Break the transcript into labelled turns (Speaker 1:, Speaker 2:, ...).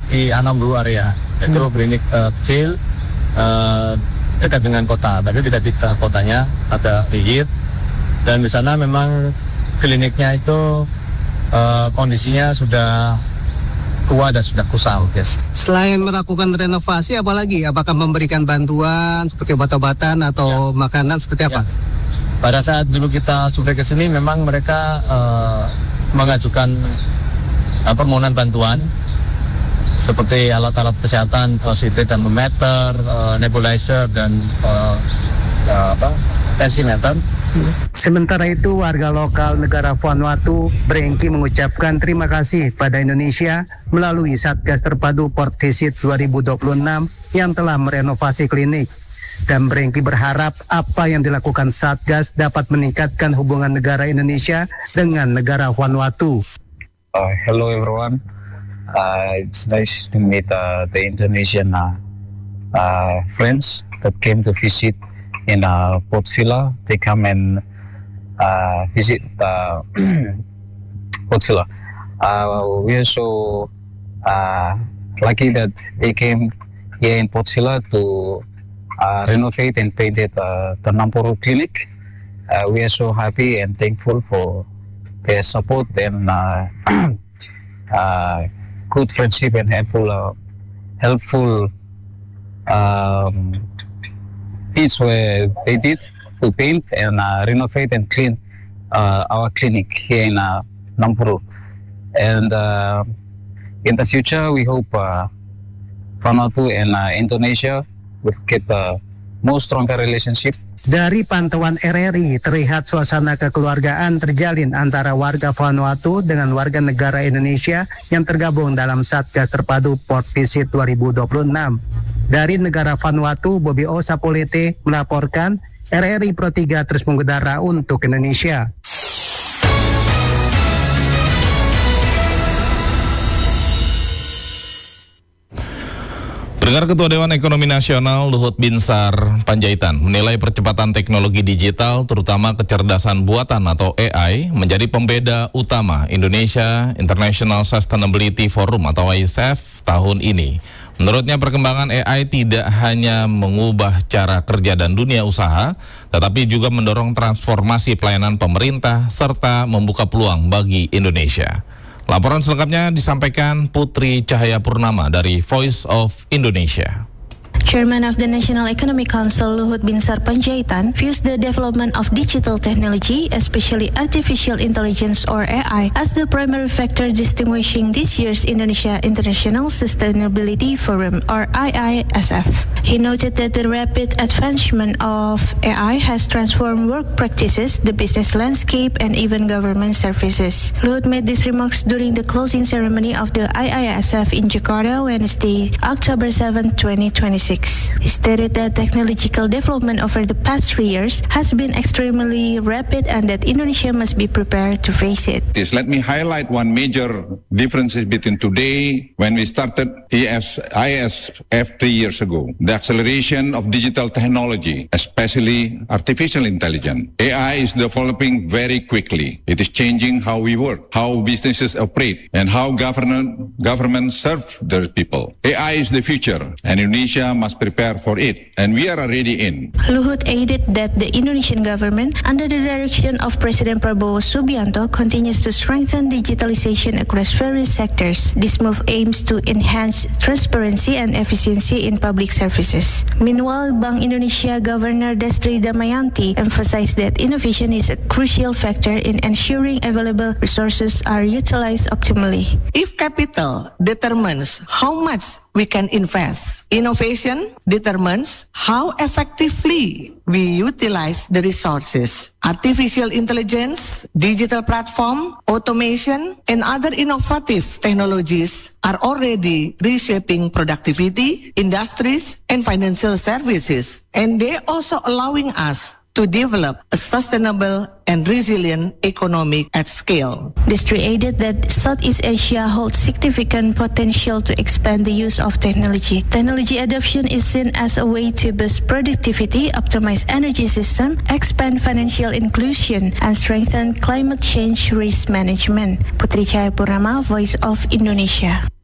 Speaker 1: di Anambru area, itu klinik kecil dekat dengan kota, tapi tidak di kotanya, ada Rigid. Dan di sana memang kliniknya itu kondisinya sudah tua dan sudah kusam. Yes.
Speaker 2: Selain melakukan renovasi, apalagi? Apakah memberikan bantuan seperti obat-obatan atau makanan seperti apa?
Speaker 1: Pada saat dulu kita survei ke sini, memang mereka mengajukan permohonan bantuan seperti alat-alat kesehatan, CT termometer, nebulizer dan tensimeter.
Speaker 2: Sementara itu, warga lokal negara Vanuatu Brengki mengucapkan terima kasih pada Indonesia melalui Satgas Terpadu Port Visit 2026 yang telah merenovasi klinik. Dan Brengki berharap apa yang dilakukan Satgas dapat meningkatkan hubungan negara Indonesia dengan negara Vanuatu.
Speaker 3: Hello everyone, it's nice to meet the Indonesian friends that came to visit in Port Vila. They come and visit Port Vila. We are so lucky that they came here in Port Vila to renovate and painted the Nampuru Clinic. We are so happy and thankful for their support and good friendship and helpful deeds where they did to paint and renovate and clean our clinic here in Nampuru. And in the future, we hope Vanuatu and Indonesia will get a more stronger relationship.
Speaker 2: Dari pantauan RRI, terlihat suasana kekeluargaan terjalin antara warga Vanuatu dengan warga negara Indonesia yang tergabung dalam Satgas Terpadu Port Visit 2026. Dari negara Vanuatu, Bobby O. Sapolete melaporkan, RRI Pro 3 terus mengudara untuk Indonesia.
Speaker 4: Pendengar, Ketua Dewan Ekonomi Nasional Luhut Binsar Panjaitan menilai percepatan teknologi digital, terutama kecerdasan buatan atau AI, menjadi pembeda utama Indonesia International Sustainability Forum atau ISF tahun ini. Menurutnya, perkembangan AI tidak hanya mengubah cara kerja dan dunia usaha, tetapi juga mendorong transformasi pelayanan pemerintah serta membuka peluang bagi Indonesia. Laporan selengkapnya disampaikan Putri Cahaya Purnama dari Voice of Indonesia.
Speaker 5: Chairman of the National Economic Council Luhut Binsar Panjaitan views the development of digital technology, especially artificial intelligence or AI, as the primary factor distinguishing this year's Indonesia International Sustainability Forum or IISF. He noted that the rapid advancement of AI has transformed work practices, the business landscape, and even government services. Luhut made these remarks during the closing ceremony of the IISF in Jakarta, Wednesday, October 7, 2026. He stated that technological development over the past 3 years has been extremely rapid and that Indonesia must be prepared to face it.
Speaker 6: Let me highlight one major difference between today when we started ISF 3 years ago. The acceleration of digital technology, especially artificial intelligence. AI is developing very quickly. It is changing how we work, how businesses operate, and how government serve their people. AI is the future, and Indonesia must prepare for it, and we are already in.
Speaker 5: Luhut added that the Indonesian government, under the direction of President Prabowo Subianto, continues to strengthen digitalization across various sectors. This move aims to enhance transparency and efficiency in public services. Meanwhile, Bank Indonesia Governor Destri Damayanti emphasized that innovation is a crucial factor in ensuring available resources are utilized optimally.
Speaker 7: If capital determines how much we can invest, innovation determines how effectively we utilize the resources. Artificial intelligence, digital platform, automation, and other innovative technologies are already reshaping productivity, industries, and financial services. And they also allowing us to develop a sustainable and resilient economy at scale.
Speaker 5: Destri added that Southeast Asia holds significant potential to expand the use of technology. Technology adoption is seen as a way to boost productivity, optimize energy system, expand financial inclusion, and strengthen climate change risk management. Putri Cahaya Purnama, Voice of Indonesia.